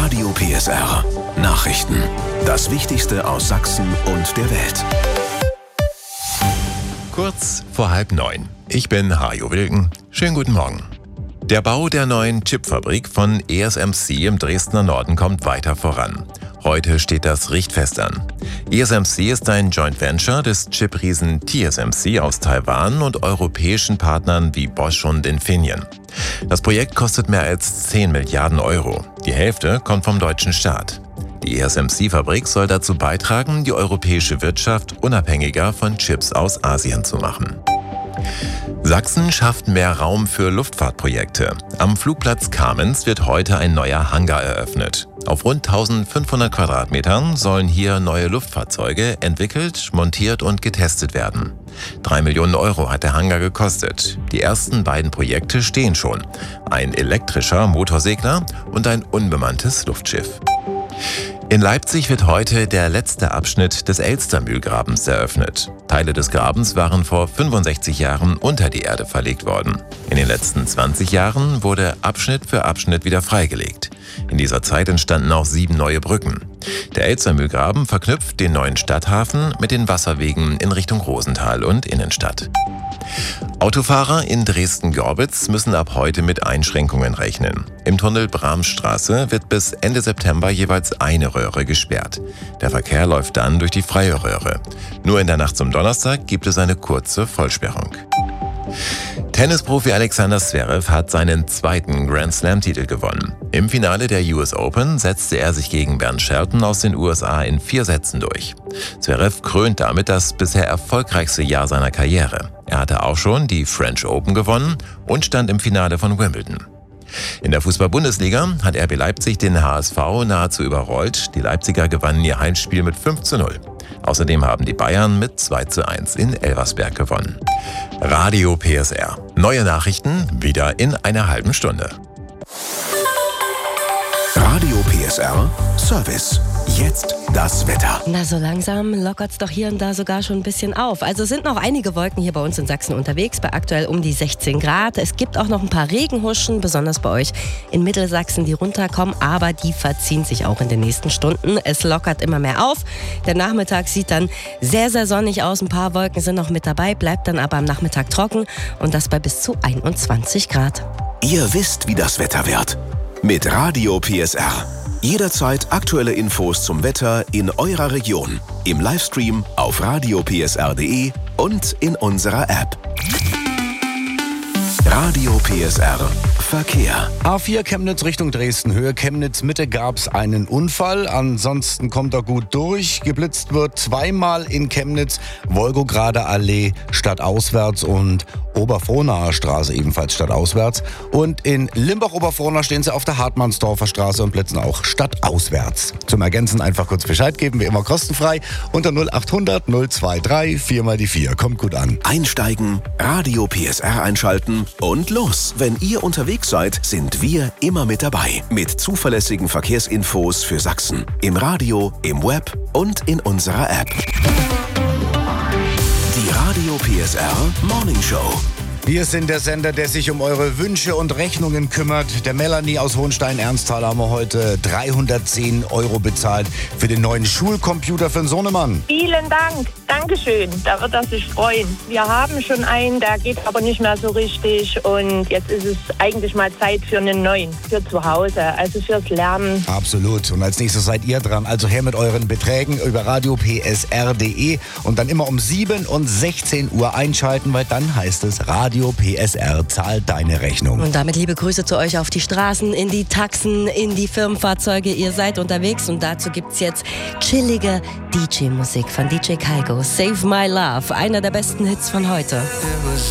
Radio PSR. Nachrichten. Das Wichtigste aus Sachsen und der Welt. Kurz vor 8:30. Ich bin Hajo Wilken. Schönen guten Morgen. Der Bau der neuen Chipfabrik von ESMC im Dresdner Norden kommt weiter voran. Heute steht das Richtfest an. ESMC ist ein Joint Venture des Chipriesen TSMC aus Taiwan und europäischen Partnern wie Bosch und Infineon. Das Projekt kostet mehr als 10 Milliarden Euro. Die Hälfte kommt vom deutschen Staat. Die ESMC-Fabrik soll dazu beitragen, die europäische Wirtschaft unabhängiger von Chips aus Asien zu machen. Sachsen schafft mehr Raum für Luftfahrtprojekte. Am Flugplatz Kamenz wird heute ein neuer Hangar eröffnet. Auf rund 1500 Quadratmetern sollen hier neue Luftfahrzeuge entwickelt, montiert und getestet werden. 3 Millionen Euro hat der Hangar gekostet. Die ersten beiden Projekte stehen schon. Ein elektrischer Motorsegler und ein unbemanntes Luftschiff. In Leipzig wird heute der letzte Abschnitt des Elstermühlgrabens eröffnet. Teile des Grabens waren vor 65 Jahren unter die Erde verlegt worden. In den letzten 20 Jahren wurde Abschnitt für Abschnitt wieder freigelegt. In dieser Zeit entstanden auch 7 neue Brücken. Der Elstermühlgraben verknüpft den neuen Stadthafen mit den Wasserwegen in Richtung Rosenthal und Innenstadt. Autofahrer in Dresden-Gorbitz müssen ab heute mit Einschränkungen rechnen. Im Tunnel Bramstraße wird bis Ende September jeweils eine Röhre gesperrt. Der Verkehr läuft dann durch die freie Röhre. Nur in der Nacht zum Donnerstag gibt es eine kurze Vollsperrung. Tennisprofi Alexander Zverev hat seinen zweiten Grand-Slam-Titel gewonnen. Im Finale der US Open setzte er sich gegen Bernd Shelton aus den USA in 4 Sätzen durch. Zverev krönt damit das bisher erfolgreichste Jahr seiner Karriere. Er hatte auch schon die French Open gewonnen und stand im Finale von Wimbledon. In der Fußball-Bundesliga hat RB Leipzig den HSV nahezu überrollt. Die Leipziger gewannen ihr Heimspiel mit 5:0. Außerdem haben die Bayern mit 2:1 in Elversberg gewonnen. Radio PSR. Neue Nachrichten wieder in einer halben Stunde. Radio PSR Service. Jetzt das Wetter. Na, so langsam lockert's doch hier und da sogar schon ein bisschen auf. Also sind noch einige Wolken hier bei uns in Sachsen unterwegs, bei aktuell um die 16 Grad. Es gibt auch noch ein paar Regenhuschen, besonders bei euch in Mittelsachsen, die runterkommen, aber die verziehen sich auch in den nächsten Stunden. Es lockert immer mehr auf. Der Nachmittag sieht dann sehr, sehr sonnig aus. Ein paar Wolken sind noch mit dabei, bleibt dann aber am Nachmittag trocken und das bei bis zu 21 Grad. Ihr wisst, wie das Wetter wird. Mit Radio PSR. Jederzeit aktuelle Infos zum Wetter in eurer Region. Im Livestream auf radiopsr.de und in unserer App. Radio PSR Verkehr. A4 Chemnitz Richtung Dresden, Höhe Chemnitz Mitte gab's einen Unfall. Ansonsten kommt er gut durch. Geblitzt wird zweimal in Chemnitz, Wolgograder Allee stadtauswärts und Oberfrohnaer Straße ebenfalls stadtauswärts. Und in Limbach-Oberfrohna stehen sie auf der Hartmannsdorfer Straße und blitzen auch stadtauswärts. Zum Ergänzen einfach kurz Bescheid geben, wie immer kostenfrei, unter 0800 023 4x4. Kommt gut an. Einsteigen, Radio PSR einschalten und los. Wenn ihr unterwegs seid, sind wir immer mit dabei. Mit zuverlässigen Verkehrsinfos für Sachsen. Im Radio, im Web und in unserer App. Die Radio PSR Morning Show. Wir sind der Sender, der sich um eure Wünsche und Rechnungen kümmert. Der Melanie aus Hohenstein-Ernsthal haben wir heute 310 Euro bezahlt für den neuen Schulcomputer für den Sohnemann. Vielen Dank. Dankeschön. Da wird er sich freuen. Wir haben schon einen, der geht aber nicht mehr so richtig. Und jetzt ist es eigentlich mal Zeit für einen neuen. Für zu Hause, also fürs Lernen. Absolut. Und als nächstes seid ihr dran. Also her mit euren Beträgen über radiopsr.de und dann immer um 7 und 16 Uhr einschalten, weil dann heißt es Radio PSR zahlt deine Rechnung. Und damit liebe Grüße zu euch auf die Straßen, in die Taxen, in die Firmenfahrzeuge. Ihr seid unterwegs und dazu gibt's jetzt chillige DJ-Musik von DJ Kaigo. Save My Love, einer der besten Hits von heute.